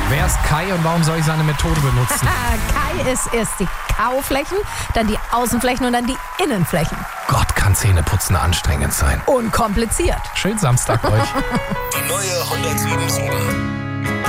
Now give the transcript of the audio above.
Wer ist Kai und warum soll ich seine Methode benutzen? Kai ist erst die Kauflächen, dann die Außenflächen und dann die Innenflächen. Gott, kann Zähneputzen anstrengend sein. Unkompliziert. Schönen Samstag euch. Die neue 107.7.